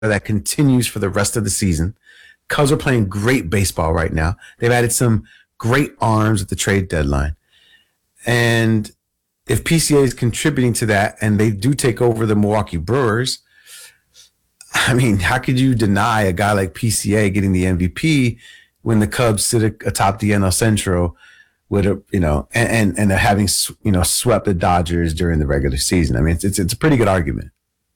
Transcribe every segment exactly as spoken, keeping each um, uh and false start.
that continues for the rest of the season. Cubs are playing great baseball right now. They've added some great arms at the trade deadline. And if P C A is contributing to that and they do take over the Milwaukee Brewers, I mean, how could you deny a guy like P C A getting the M V P when the Cubs sit atop the N L Central with a, you know, and, and, and having, you know, swept the Dodgers during the regular season? I mean, it's, it's, it's a pretty good argument.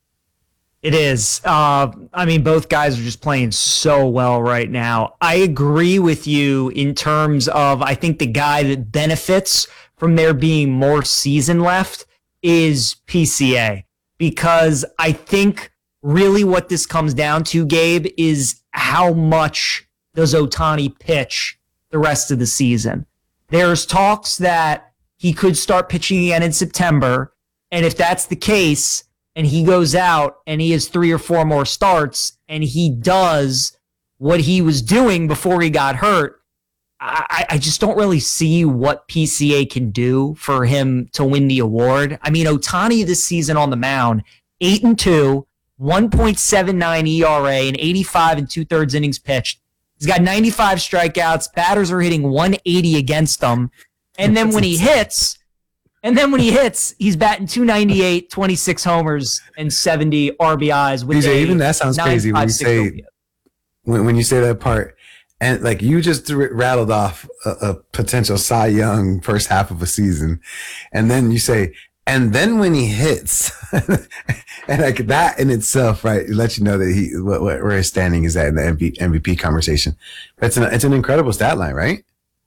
It is. Uh, I mean, both guys are just playing so well right now. I agree with you in terms of, I think the guy that benefits from there being more season left is P C A, because I think really what this comes down to, Gabe, is how much does Ohtani pitch the rest of the season. There's talks that he could start pitching again in September, and if that's the case, and he goes out and he has three or four more starts and he does what he was doing before he got hurt, I, I just don't really see what P C A can do for him to win the award. I mean, Ohtani this season on the mound, eight and two, one point seven nine E R A, and eighty-five and two-thirds innings pitched. He's got ninety-five strikeouts. Batters are hitting one eighty against him. And then when he hits... And then when he hits, he's batting two ninety-eight, twenty-six homers, and seventy R B Is. With D J, even that sounds crazy when you say when, when you say that part. And like you just threw, rattled off a, a potential Cy Young first half of a season, and then you say, and then when he hits, and like that in itself, right, it lets you know that he what, what, where his standing is at in the M V P conversation. But it's an it's an incredible stat line, right?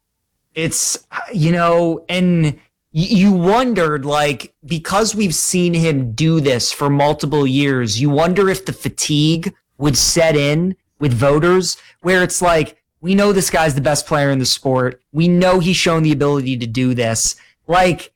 It's, you know, and. You wondered, like, because we've seen him do this for multiple years, you wonder if the fatigue would set in with voters, where it's like, we know this guy's the best player in the sport. We know he's shown the ability to do this. Like,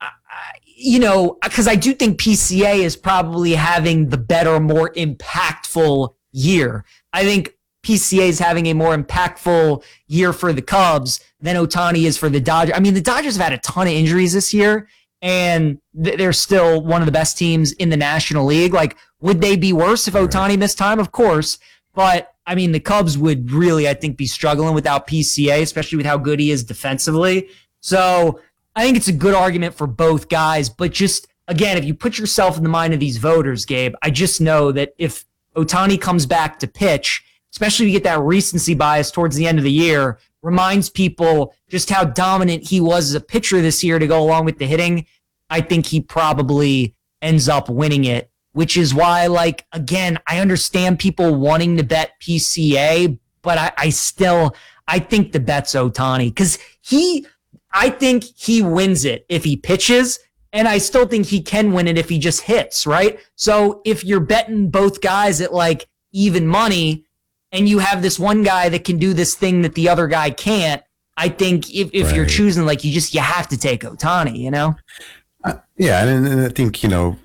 you know, because I do think P C A is probably having the better, more impactful year. I think P C A is having a more impactful year for the Cubs than Ohtani is for the Dodgers. I mean, the Dodgers have had a ton of injuries this year, and th- they're still one of the best teams in the National League. Like, would they be worse if Ohtani missed time? Of course. But, I mean, the Cubs would really, I think, be struggling without P C A, especially with how good he is defensively. So I think it's a good argument for both guys. But just, again, if you put yourself in the mind of these voters, Gabe, I just know that if Ohtani comes back to pitch, especially if you get that recency bias towards the end of the year, reminds people just how dominant he was as a pitcher this year to go along with the hitting, I think he probably ends up winning it, which is why, like, again, I understand people wanting to bet P C A, but I, I still, I think the bet's Ohtani, because he, I think he wins it if he pitches, and I still think he can win it if he just hits, right? So if you're betting both guys at, like, even money, and you have this one guy that can do this thing that the other guy can't, I think if, if right. you're choosing, like, you just, you have to take Ohtani, you know? Uh, yeah, and, and I think, you know,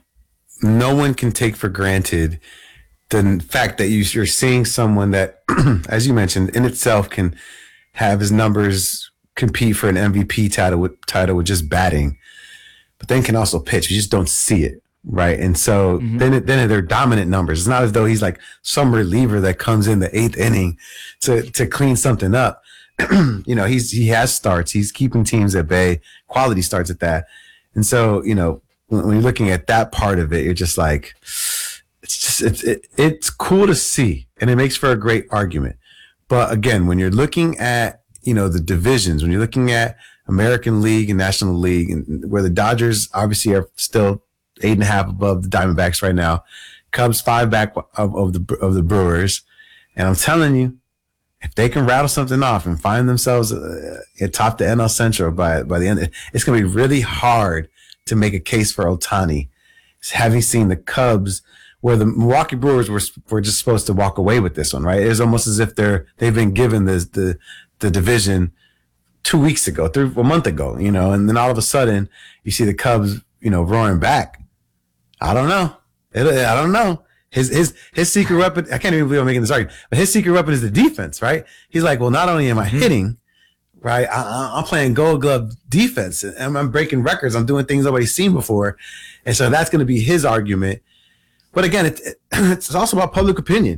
no one can take for granted the fact that you, you're seeing someone that, as you mentioned, in itself can have his numbers compete for an M V P title with, title with just batting, but then can also pitch. You just don't see it. Right. And so mm-hmm. then, it, then they're dominant numbers. It's not as though he's like some reliever that comes in the eighth inning to, to clean something up. You know, he's, he has starts, he's keeping teams at bay, quality starts at that. And so, you know, when, when you're looking at that part of it, you're just like, it's just, it's, it, it's cool to see, and it makes for a great argument. But again, when you're looking at, you know, the divisions, when you're looking at American League and National League, and where the Dodgers obviously are still eight and a half above the Diamondbacks right now, Cubs five back of, of the of the Brewers, and I'm telling you, if they can rattle something off and find themselves uh, atop the N L Central by by the end, it's going to be really hard to make a case for Ohtani, having seen the Cubs, where the Milwaukee Brewers were were just supposed to walk away with this one, right? It's almost as if they're they've been given this the the division two weeks ago, three a month ago, you know, and then all of a sudden you see the Cubs, you know, roaring back. I don't know. It, I don't know. His his his secret weapon. I can't even believe I'm making this argument, but his secret weapon is the defense, right? He's like, well, not only am I hitting, right, I, I'm playing Gold Glove defense, and I'm breaking records. I'm doing things nobody's seen before, and so that's going to be his argument. But again, it, it's also about public opinion.